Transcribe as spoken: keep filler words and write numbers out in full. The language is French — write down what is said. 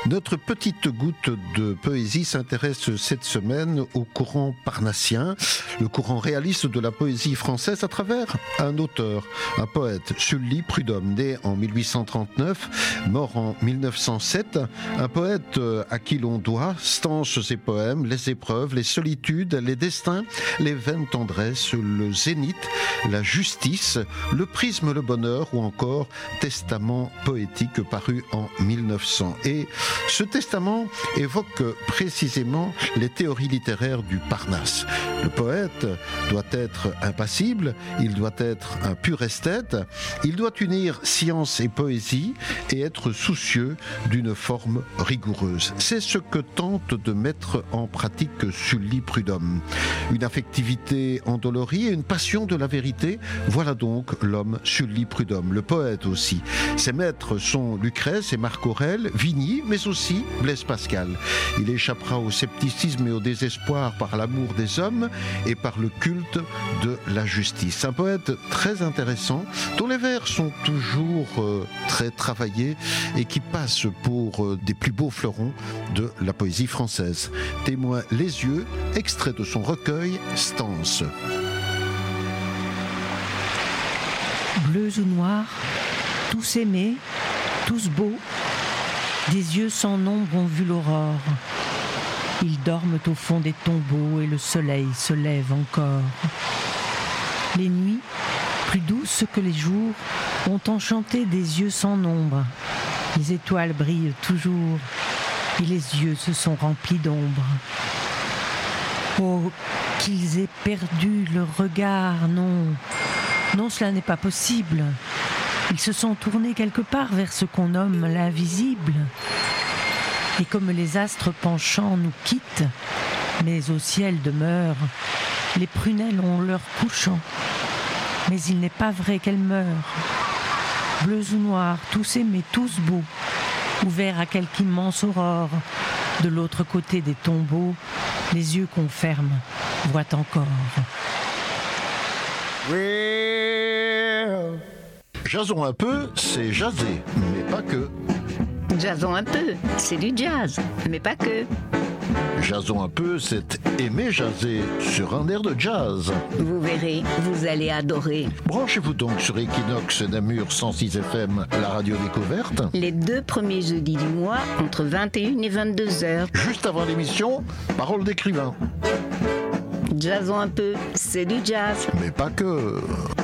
Notre petite goutte de poésie s'intéresse cette semaine au courant parnassien, le courant réaliste de la poésie française à travers un auteur, un poète, Sully Prudhomme, né en mille huit cent trente-neuf, mort en mille neuf cent sept, un poète à qui l'on doit, stanche ses poèmes, les épreuves, les solitudes, les destins, les vaines tendresses, le zénith, la justice, le prisme, le bonheur ou encore Testament poétique paru en mille neuf cents. Et ce testament évoque précisément les théories littéraires du Parnasse. Le poète doit être impassible, il doit être un pur esthète, il doit unir science et poésie et être soucieux d'une forme rigoureuse. C'est ce que tente de mettre en pratique Sully Prudhomme. Une affectivité endolorie et une passion de la vérité, voilà donc l'homme Sully Prudhomme, le poète aussi. Ses maîtres sont Lucrèce et Marc Aurèle, Vigny, mais aussi Blaise Pascal. Il échappera au scepticisme et au désespoir par l'amour des hommes et par le culte de la justice. Un poète très intéressant, dont les vers sont toujours euh, très travaillés et qui passe pour euh, des plus beaux fleurons de la poésie française. Témoin Les Yeux, extrait de son recueil Stances. Bleus ou noirs, tous aimés, tous beaux, des yeux sans nombre ont vu l'aurore. Ils dorment au fond des tombeaux et le soleil se lève encore. Les nuits, plus douces que les jours, ont enchanté des yeux sans nombre. Les étoiles brillent toujours et les yeux se sont remplis d'ombre. Oh, qu'ils aient perdu le regard, non, non, cela n'est pas possible. Ils se sont tournés quelque part vers ce qu'on nomme l'invisible. Et comme les astres penchants nous quittent, mais au ciel demeurent, les prunelles ont leur couchant. Mais il n'est pas vrai qu'elles meurent. Bleus ou noirs, tous aimés, tous beaux, ouverts à quelque immense aurore, de l'autre côté des tombeaux, les yeux qu'on ferme voient encore. Well. Jason un peu, c'est jaser, mais pas que. Jason un peu, c'est du jazz, mais pas que. Jason un peu, c'est aimer jaser sur un air de jazz. Vous verrez, vous allez adorer. Branchez-vous donc sur Equinox Namur cent six F M, la radio découverte. Les deux premiers jeudis du mois, entre vingt et une et vingt-deux heures. Juste avant l'émission, Parole d'écrivain. Jason un peu, c'est du jazz. Mais pas que.